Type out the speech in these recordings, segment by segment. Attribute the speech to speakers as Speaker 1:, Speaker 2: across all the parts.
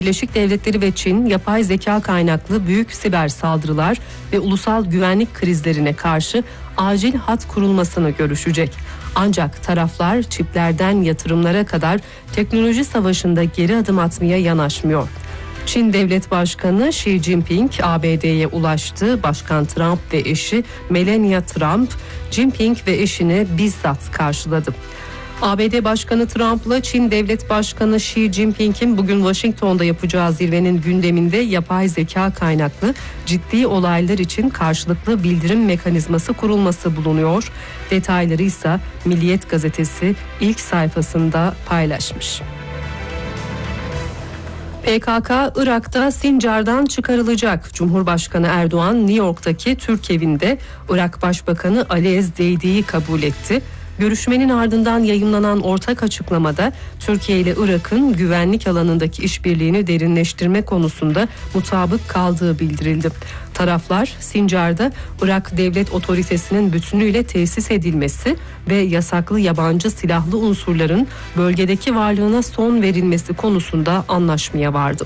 Speaker 1: Birleşik Devletleri ve Çin, yapay zeka kaynaklı büyük siber saldırılar ve ulusal güvenlik krizlerine karşı acil hat kurulmasını görüşecek. Ancak taraflar çiplerden yatırımlara kadar teknoloji savaşında geri adım atmaya yanaşmıyor. Çin Devlet Başkanı Xi Jinping ABD'ye ulaştı. Başkan Trump ve eşi Melania Trump, Jinping ve eşini bizzat karşıladı. ABD Başkanı Trump'la Çin Devlet Başkanı Xi Jinping'in bugün Washington'da yapacağı zirvenin gündeminde yapay zeka kaynaklı ciddi olaylar için karşılıklı bildirim mekanizması kurulması bulunuyor. Detayları ise Milliyet Gazetesi ilk sayfasında paylaşmış. PKK Irak'ta Sincar'dan çıkarılacak. Cumhurbaşkanı Erdoğan New York'taki Türk evinde Irak Başbakanı Ali Ezdeydi'yi kabul etti. Görüşmenin ardından yayımlanan ortak açıklamada Türkiye ile Irak'ın güvenlik alanındaki işbirliğini derinleştirme konusunda mutabık kaldığı bildirildi. Taraflar Sincar'da Irak Devlet Otoritesi'nin bütünüyle tesis edilmesi ve yasaklı yabancı silahlı unsurların bölgedeki varlığına son verilmesi konusunda anlaşmaya vardı.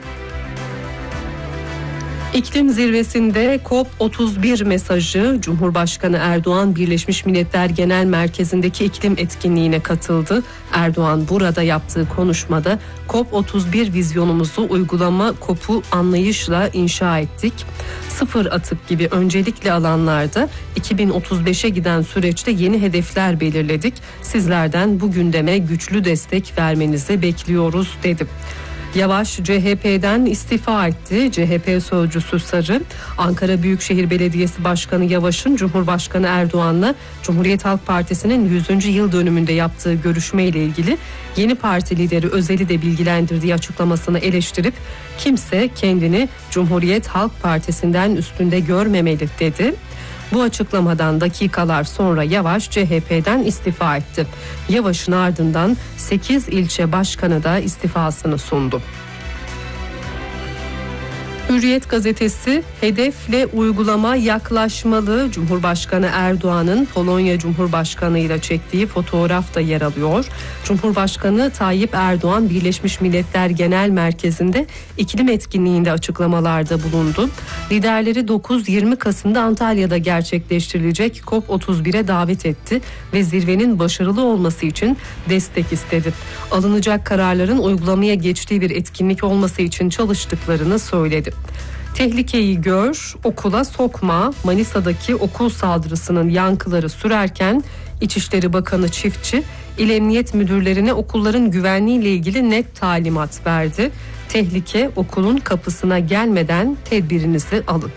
Speaker 1: İklim zirvesinde COP31 mesajı. Cumhurbaşkanı Erdoğan Birleşmiş Milletler Genel Merkezi'ndeki iklim etkinliğine katıldı. Erdoğan burada yaptığı konuşmada COP31 vizyonumuzu uygulama COP'u anlayışla inşa ettik. Sıfır atık gibi öncelikli alanlarda 2035'e giden süreçte yeni hedefler belirledik. Sizlerden bu gündeme güçlü destek vermenizi bekliyoruz dedi. Yavaş CHP'den istifa etti. CHP sözcüsü Sarı, Ankara Büyükşehir Belediyesi Başkanı Yavaş'ın Cumhurbaşkanı Erdoğan'la Cumhuriyet Halk Partisi'nin 100. yıl dönümünde yaptığı görüşmeyle ilgili yeni parti lideri Özel'i de bilgilendirdiği açıklamasını eleştirip kimse kendini Cumhuriyet Halk Partisi'nden üstünde görmemeli dedi. Bu açıklamadan dakikalar sonra Yavaş CHP'den istifa etti. Yavaş'ın ardından 8 ilçe başkanı da istifasını sundu. Hürriyet gazetesi hedefle uygulama yaklaşmalı. Cumhurbaşkanı Erdoğan'ın Polonya Cumhurbaşkanı ile çektiği fotoğraf da yer alıyor. Cumhurbaşkanı Tayyip Erdoğan Birleşmiş Milletler Genel Merkezi'nde iklim etkinliğinde açıklamalarda bulundu. Liderleri 9-20 Kasım'da Antalya'da gerçekleştirilecek COP31'e davet etti ve zirvenin başarılı olması için destek istedi. Alınacak kararların uygulamaya geçtiği bir etkinlik olması için çalıştıklarını söyledi. Tehlikeyi gör, okula sokma. Manisa'daki okul saldırısının yankıları sürerken İçişleri Bakanı Çiftçi, İl Emniyet Müdürlerine okulların güvenliğiyle ilgili net talimat verdi. Tehlike okulun kapısına gelmeden tedbirinizi alın.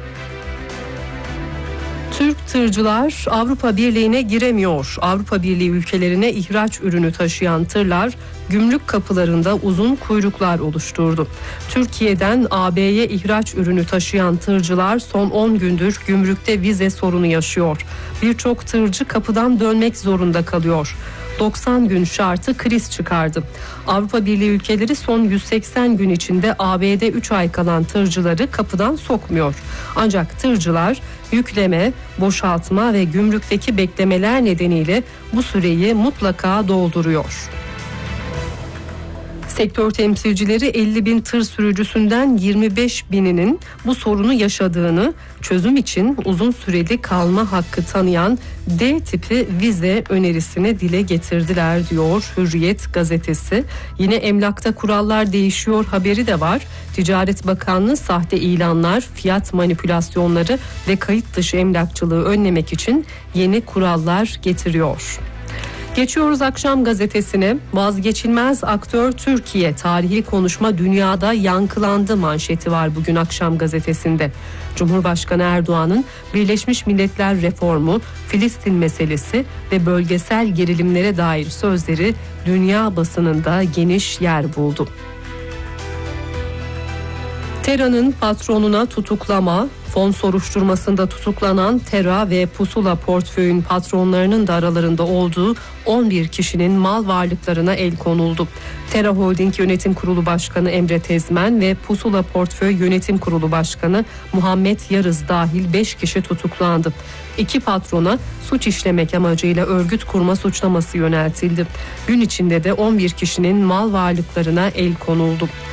Speaker 1: Türk tırcılar Avrupa Birliği'ne giremiyor. Avrupa Birliği ülkelerine ihraç ürünü taşıyan tırlar gümrük kapılarında uzun kuyruklar oluşturdu. Türkiye'den AB'ye ihraç ürünü taşıyan tırcılar son 10 gündür gümrükte vize sorunu yaşıyor. Birçok tırcı kapıdan dönmek zorunda kalıyor. 90 gün şartı kriz çıkardı. Avrupa Birliği ülkeleri son 180 gün içinde AB'de 3 ay kalan tırcıları kapıdan sokmuyor. Ancak tırcılar yükleme, boşaltma ve gümrükteki beklemeler nedeniyle bu süreyi mutlaka dolduruyor. Sektör temsilcileri 50 bin tır sürücüsünden 25 bininin bu sorunu yaşadığını, çözüm için uzun süreli kalma hakkı tanıyan D tipi vize önerisini dile getirdiler diyor Hürriyet gazetesi. Yine emlakta kurallar değişiyor haberi de var. Ticaret Bakanlığı sahte ilanlar, fiyat manipülasyonları ve kayıt dışı emlakçılığı önlemek için yeni kurallar getiriyor. Geçiyoruz Akşam gazetesine. Vazgeçilmez aktör Türkiye, tarihi konuşma dünyada yankılandı manşeti var bugün Akşam gazetesinde. Cumhurbaşkanı Erdoğan'ın Birleşmiş Milletler reformu, Filistin meselesi ve bölgesel gerilimlere dair sözleri dünya basınında geniş yer buldu. Tera'nın patronuna tutuklama, fon soruşturmasında tutuklanan Tera ve Pusula portföyün patronlarının da aralarında olduğu 11 kişinin mal varlıklarına el konuldu. Tera Holding Yönetim Kurulu Başkanı Emre Tezmen ve Pusula Portföy Yönetim Kurulu Başkanı Muhammed Yarız dahil 5 kişi tutuklandı. 2 patrona suç işlemek amacıyla örgüt kurma suçlaması yöneltildi. Gün içinde de 11 kişinin mal varlıklarına el konuldu.